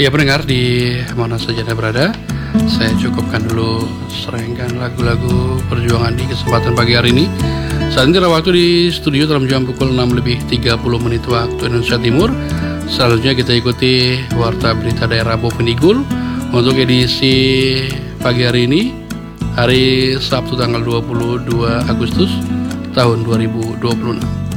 Ya pendengar di mana saja Anda berada, saya cukupkan dulu serenggan lagu-lagu perjuangan di kesempatan pagi hari ini. Saat ini waktu di studio dalam jam pukul 6:30 waktu Indonesia Timur. Selanjutnya kita ikuti Warta Berita Daerah Bovendigul untuk edisi pagi hari ini, hari Sabtu tanggal 22 Agustus tahun 2026.